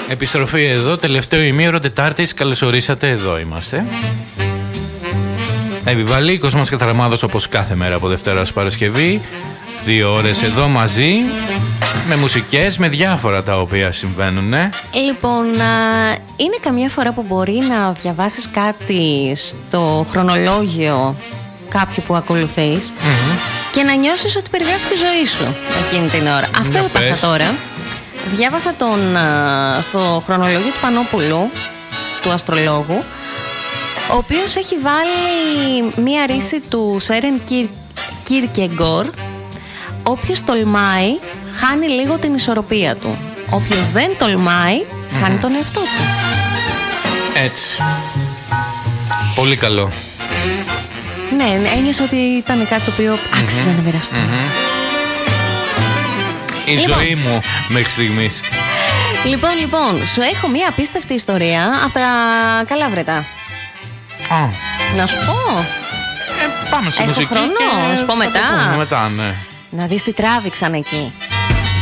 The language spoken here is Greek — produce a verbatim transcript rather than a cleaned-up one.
Επιστροφή εδώ, τελευταίο ημίωρο Τετάρτης. Καλώς ορίσατε, εδώ είμαστε. Επιβαλή, Κοσμάς Καταραμάδος, όπως κάθε μέρα από Δευτέρα ως Παρασκευή. Δύο ώρες εδώ μαζί, με μουσικές, με διάφορα τα οποία συμβαίνουν, ναι. Λοιπόν, είναι καμιά φορά που μπορεί να διαβάσεις κάτι στο χρονολόγιο κάποιου που ακολουθείς mm-hmm. και να νιώσεις ότι περιγράφει τη ζωή σου εκείνη την ώρα. Αυτό έπαθα τώρα. Διάβασα τον, στο χρονολόγιο του Πανόπουλου, του αστρολόγου, ο οποίος έχει βάλει μία ρίση του Σέρεν Κίρκεγκορ. Όποιος τολμάει, χάνει λίγο την ισορροπία του. Όποιος δεν τολμάει, mm-hmm. χάνει τον εαυτό του. Έτσι. Πολύ καλό. Ναι, ένιωσα ότι ήταν κάτι το οποίο άξιζε mm-hmm. να μοιραστώ. Mm-hmm. Η λοιπόν. ζωή μου μέχρι στιγμής. Λοιπόν, λοιπόν, σου έχω μία απίστευτη ιστορία από τα καλά βρετά. Oh. Να σου πω. Ε, πάμε σε έχω μουσική χρόνο, και να σου πω μετά. μετά, ναι. Να δεις τι τράβηξαν εκεί.